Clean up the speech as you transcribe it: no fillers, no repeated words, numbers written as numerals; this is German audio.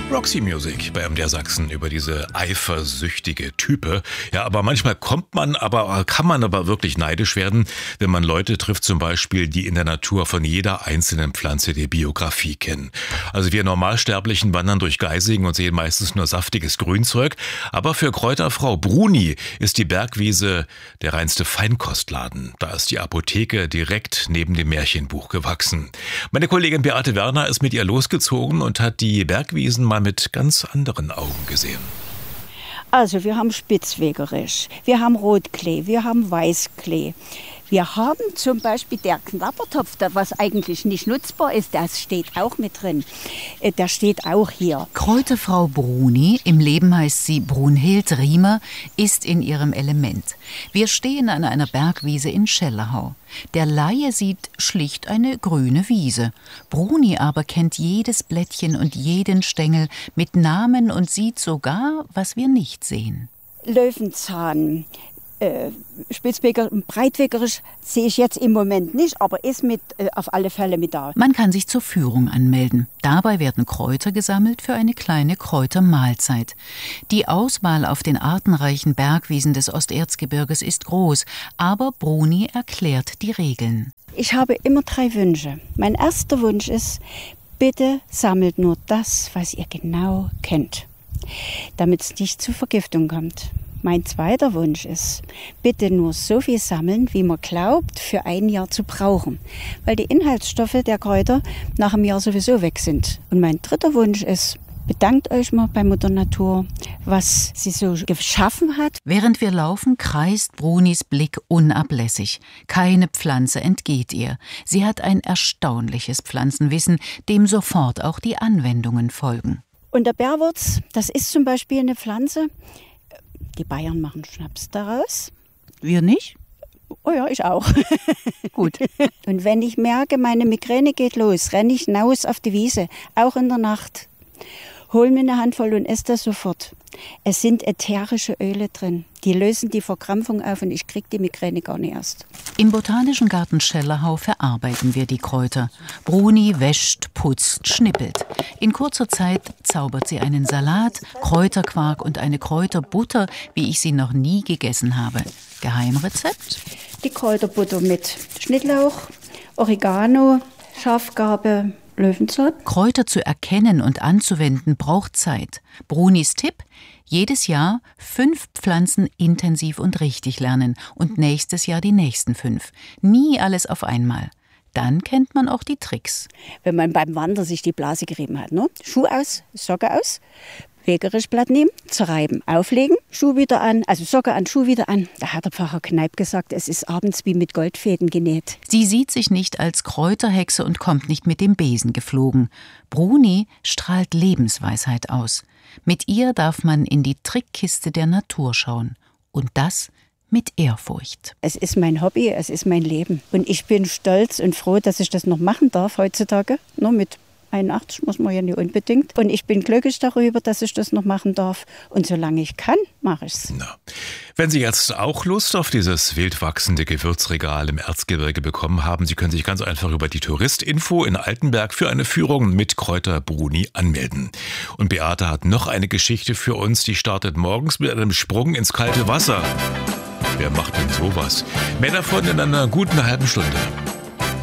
Roxy Music bei MDR Sachsen über diese eifersüchtige Type. Ja, aber manchmal kann man aber wirklich neidisch werden, wenn man Leute trifft, zum Beispiel, die in der Natur von jeder einzelnen Pflanze die Biografie kennen. Also wir Normalsterblichen wandern durch Geisingen und sehen meistens nur saftiges Grünzeug. Aber für Kräuterfrau Bruni ist die Bergwiese der reinste Feinkostladen. Da ist die Apotheke direkt neben dem Märchenbuch gewachsen. Meine Kollegin Beate Werner ist mit ihr losgezogen und hat die Bergwiesen mal mit ganz anderen Augen gesehen. Also wir haben Spitzwegerisch, wir haben Rotklee, wir haben Weißklee. Wir haben zum Beispiel der Knabbertopf, was eigentlich nicht nutzbar ist, das steht auch mit drin. Der steht auch hier. Kräuterfrau Bruni, im Leben heißt sie Brunhild Riemer, ist in ihrem Element. Wir stehen an einer Bergwiese in Schellerhau. Der Laie sieht schlicht eine grüne Wiese. Bruni aber kennt jedes Blättchen und jeden Stängel mit Namen und sieht sogar, was wir nicht sehen. Löwenzahn, Breitwegerisch sehe ich jetzt im Moment nicht, aber ist auf alle Fälle mit da. Man kann sich zur Führung anmelden. Dabei werden Kräuter gesammelt für eine kleine Kräutermahlzeit. Die Auswahl auf den artenreichen Bergwiesen des Osterzgebirges ist groß, aber Bruni erklärt die Regeln. Ich habe immer 3 Wünsche. Mein erster Wunsch ist, bitte sammelt nur das, was ihr genau kennt, damit es nicht zu Vergiftung kommt. Mein zweiter Wunsch ist, bitte nur so viel sammeln, wie man glaubt, für ein Jahr zu brauchen. Weil die Inhaltsstoffe der Kräuter nach einem Jahr sowieso weg sind. Und mein dritter Wunsch ist, bedankt euch mal bei Mutter Natur, was sie so geschaffen hat. Während wir laufen, kreist Brunis Blick unablässig. Keine Pflanze entgeht ihr. Sie hat ein erstaunliches Pflanzenwissen, dem sofort auch die Anwendungen folgen. Und der Bärwurz, das ist zum Beispiel eine Pflanze. Die Bayern machen Schnaps daraus. Wir nicht? Oh ja, ich auch. Gut. Und wenn ich merke, meine Migräne geht los, renne ich hinaus auf die Wiese, auch in der Nacht. Hol mir eine Handvoll und esse das sofort. Es sind ätherische Öle drin. Die lösen die Verkrampfung auf und ich kriege die Migräne gar nicht erst. Im Botanischen Garten Schellerhau verarbeiten wir die Kräuter. Bruni wäscht, putzt, schnippelt. In kurzer Zeit zaubert sie einen Salat, Kräuterquark und eine Kräuterbutter, wie ich sie noch nie gegessen habe. Geheimrezept? Die Kräuterbutter mit Schnittlauch, Oregano, Schafgarbe, Löwenzahn. Kräuter zu erkennen und anzuwenden braucht Zeit. Brunis Tipp: jedes Jahr 5 Pflanzen intensiv und richtig lernen und nächstes Jahr die nächsten 5. Nie alles auf einmal. Dann kennt man auch die Tricks. Wenn man beim Wandern sich die Blase gerieben hat, ne? Schuh aus, Socke aus, Wegerischblatt nehmen, zerreiben, auflegen, Schuh wieder an, also Socke an, Schuh wieder an. Da hat der Pfarrer Kneip gesagt, es ist abends wie mit Goldfäden genäht. Sie sieht sich nicht als Kräuterhexe und kommt nicht mit dem Besen geflogen. Bruni strahlt Lebensweisheit aus. Mit ihr darf man in die Trickkiste der Natur schauen. Und das mit Ehrfurcht. Es ist mein Hobby, es ist mein Leben. Und ich bin stolz und froh, dass ich das noch machen darf heutzutage. Nur mit 81 muss man ja nicht unbedingt. Und ich bin glücklich darüber, dass ich das noch machen darf. Und solange ich kann, mache ich es. Wenn Sie jetzt auch Lust auf dieses wild wachsende Gewürzregal im Erzgebirge bekommen haben, Sie können sich ganz einfach über die Touristinfo in Altenberg für eine Führung mit Kräuter Bruni anmelden. Und Beate hat noch eine Geschichte für uns, die startet morgens mit einem Sprung ins kalte Wasser. Wer macht denn sowas? Mehr davon in einer guten halben Stunde.